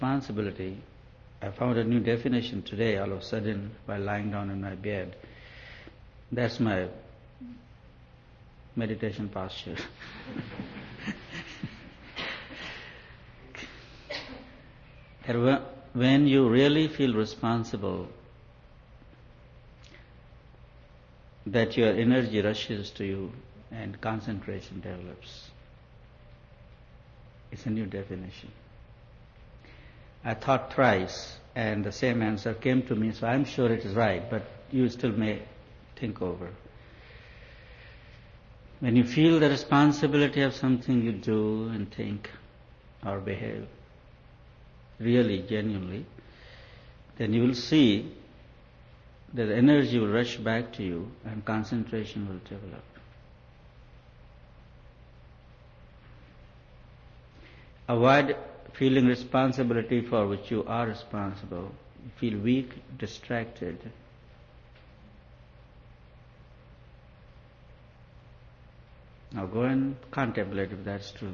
Responsibility. I found a new definition today all of a sudden while lying down in my bed. That's my meditation posture. That when you really feel responsible, that your energy rushes to you and concentration develops. It's a new definition. I thought thrice and the same answer came to me, so I'm sure it is right, but you still may think over. When you feel the responsibility of something you do and think or behave, really, genuinely, then you will see that the energy will rush back to you and concentration will develop. Avoid feeling responsibility for which you are responsible. You feel weak, distracted. Now go and contemplate if that's true.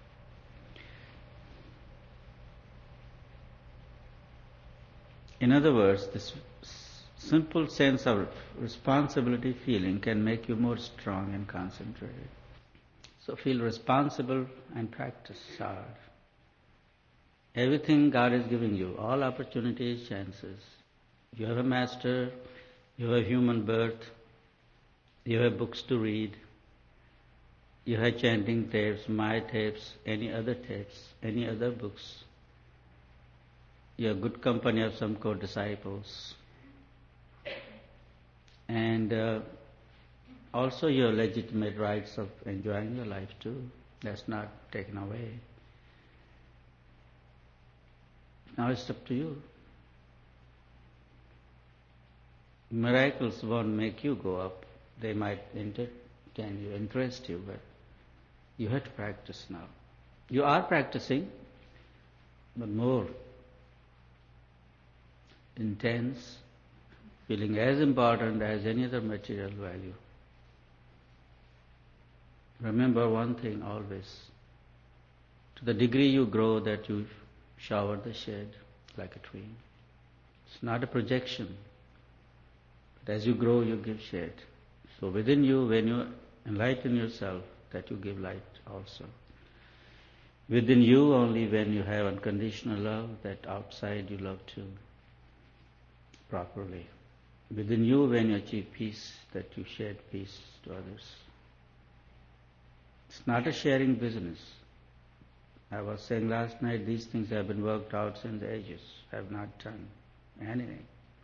In other words, this simple sense of responsibility feeling can make you more strong and concentrated. So feel responsible and practice hard. Everything God is giving you, all opportunities, chances. You have a master, you have human birth, you have books to read, you have chanting tapes, my tapes, any other books. You have good company of some co-disciples. And also you have legitimate rights of enjoying your life too. That's not taken away. Now it's up to you. Miracles won't make you go up. They might interest you, but you have to practice now. You are practicing, but more intense, feeling as important as any other material value. Remember one thing always. To the degree you grow, that you shower the shade like a tree. It's not a projection. But as you grow, you give shade. So within you, when you enlighten yourself, that you give light also. Within you only when you have unconditional love, that outside you love too, properly. Within you when you achieve peace, that you share peace to others. It's not a sharing business. I was saying last night, these things have been worked out since ages. I have not done anything.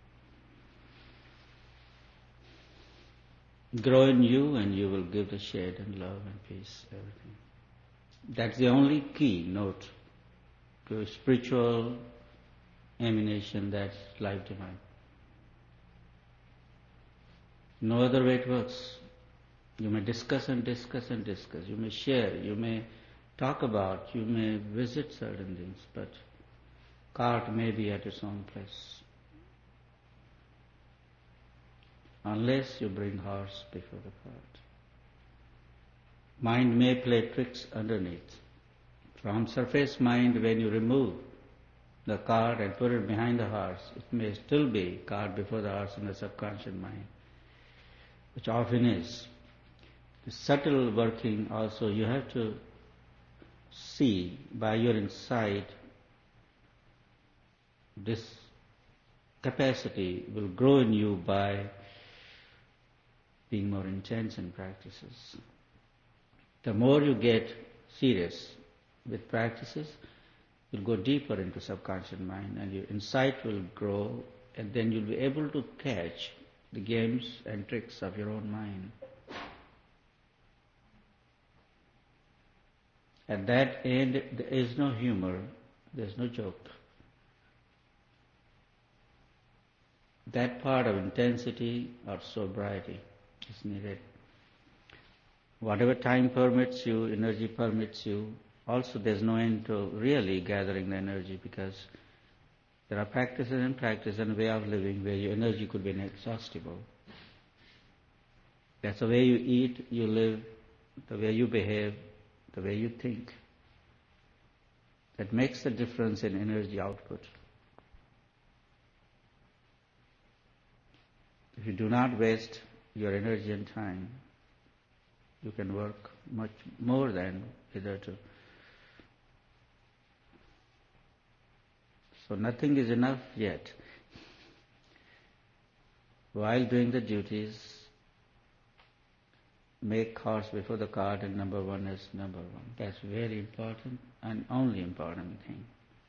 Grow in you and you will give the shade and love and peace, everything. That's the only key note to spiritual emanation, that's life divine. No other way it works. You may discuss and discuss and discuss. You may share, you may talk about, you may visit certain things, but cart may be at its own place. Unless you bring horse before the cart. Mind may play tricks underneath. From surface mind, when you remove the cart and put it behind the horse, it may still be cart before the horse in the subconscious mind, which often is. The subtle working also you have to see by your insight. This capacity will grow in you by being more intense in practices. The more you get serious with practices, you'll go deeper into subconscious mind and your insight will grow, and then you'll be able to catch the games and tricks of your own mind. At that end, there is no humor, there's no joke. That part of intensity or sobriety is needed. Whatever time permits you, energy permits you, also there's no end to really gathering the energy, because there are practices and way of living where your energy could be inexhaustible. That's the way you eat, you live, the way you behave, the way you think. that makes the difference in energy output. If you do not waste your energy and time, you can work much more than hitherto. So nothing is enough yet. While doing the duties, make horse before the cart and number one is number one. That's very important and only important thing.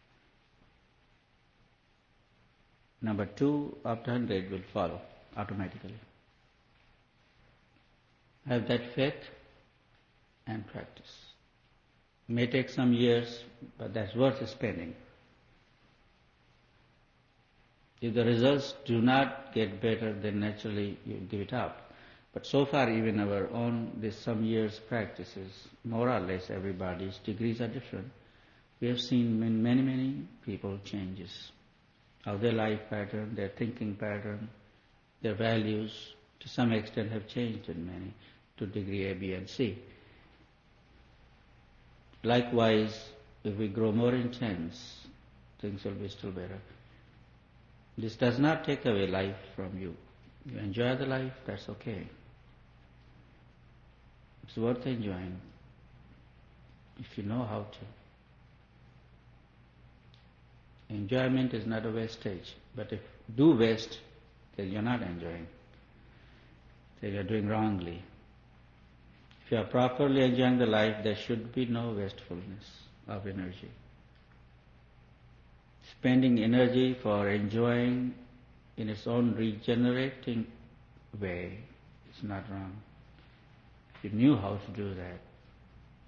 Number two, after 100 will follow automatically. Have that faith and practice. It may take some years, but that's worth spending. If the results do not get better, then naturally you give it up. But so far, even our own, this some years practices, more or less everybody's degrees are different. We have seen in many people changes. How their life pattern, their thinking pattern, their values, to some extent have changed in many, to degree A, B, and C. Likewise, if we grow more intense, things will be still better. This does not take away life from you. You enjoy the life, that's okay. It's worth enjoying if you know how to. Enjoyment is not a wastage, but if you do waste, then you're not enjoying. Then you're doing wrongly. If you are properly enjoying the life, there should be no wastefulness of energy. Spending energy for enjoying in its own regenerating way is not wrong. If you knew how to do that,